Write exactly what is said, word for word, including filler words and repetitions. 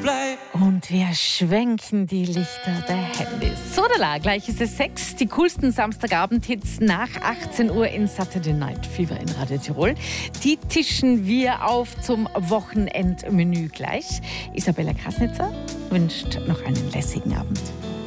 bleib. Und wir schwenken die Lichter der Handys. Sodala, gleich ist es sechs. Die coolsten Samstagabend-Hits nach achtzehn Uhr in Saturday Night Fever in Radio Tirol. Die tischen wir auf zum Wochenendmenü gleich. Isabella Krasnitzer wünscht noch einen lässigen Abend.